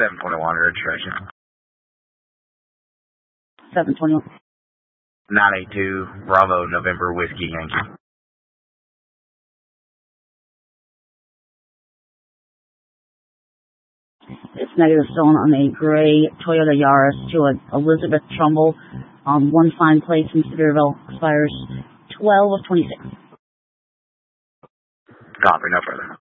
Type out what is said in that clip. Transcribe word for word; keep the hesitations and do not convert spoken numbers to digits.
seven twenty-one registration. seven twenty-one. nine eighty-two, Bravo, November, Whiskey, Yankee. It's negative stolen on a gray Toyota Yaris to a Elizabeth Trumbull. Um, one fine place in Sevierville expires twelve of twenty-six. Copy, no further.